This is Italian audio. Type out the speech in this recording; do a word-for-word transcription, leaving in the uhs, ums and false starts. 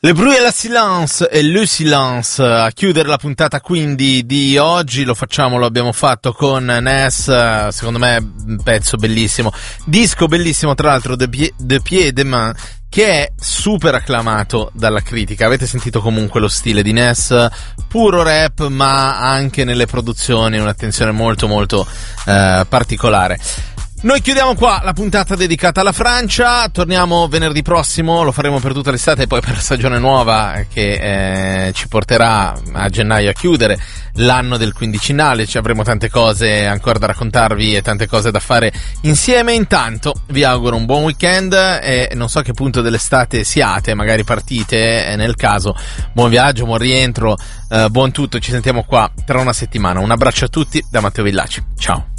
Le bruit et la silence e le silence a chiudere la puntata quindi di oggi. Lo facciamo, lo abbiamo fatto con Ness, secondo me un pezzo bellissimo, disco bellissimo tra l'altro, De Pied de, Pied de Main, che è super acclamato dalla critica. Avete sentito comunque lo stile di Ness, puro rap ma anche nelle produzioni un'attenzione molto molto eh, particolare. Noi chiudiamo qua la puntata dedicata alla Francia, torniamo venerdì prossimo, lo faremo per tutta l'estate e poi per la stagione nuova che eh, ci porterà a gennaio a chiudere l'anno del quindicinale. Ci avremo tante cose ancora da raccontarvi e tante cose da fare insieme. Intanto vi auguro un buon weekend e non so a che punto dell'estate siate, magari partite, e nel caso buon viaggio, buon rientro, eh, buon tutto, ci sentiamo qua tra una settimana. Un abbraccio a tutti da Matteo Villaci, ciao.